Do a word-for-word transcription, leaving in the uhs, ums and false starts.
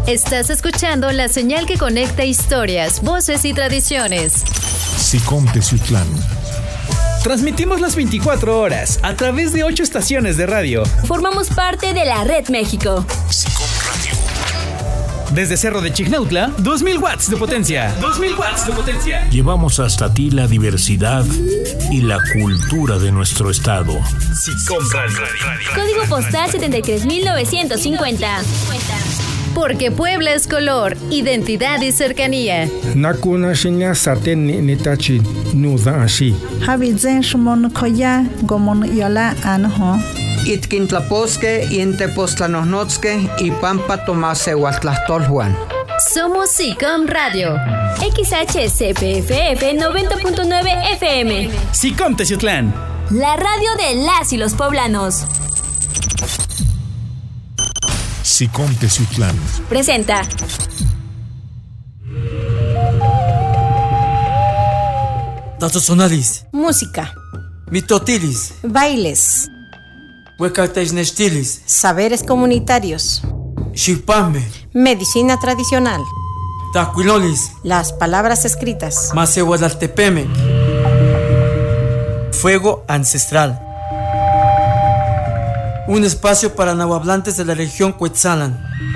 Estás escuchando la señal que conecta historias, voces y tradiciones. SICOM Teciutlán. Transmitimos las veinticuatro horas a través de ocho estaciones de radio. Formamos parte de la Red México. SICOM Radio. Desde Cerro de Chignautla, dos mil watts de potencia. dos mil watts de potencia. Llevamos hasta ti la diversidad y la cultura de nuestro estado. SICOM Radio. Código postal setenta y tres mil novecientos cincuenta. Porque Puebla es color, identidad y cercanía. Nakuna shinya saten nitachi nuda ashi. Habizen shumon koya gomon yola anho. Itkintlaposque, Intepostlanosnotzque y Pampa Tomase Huatlastolhuan. Somos SICOM Radio. X H C P F F noventa punto nueve F M. SICOM Teciutlán. La radio de las y los poblanos. SICOM Teciutlán. Presenta. Datos sonalis. Música, Mitotilis. bailes, Huecateisnestilis. saberes comunitarios, Xipambe. medicina tradicional, Tacuilolis. las palabras escritas, Macehualaltepeme. Fuego ancestral. Un espacio para nahuablantes de la región Cuetzalan.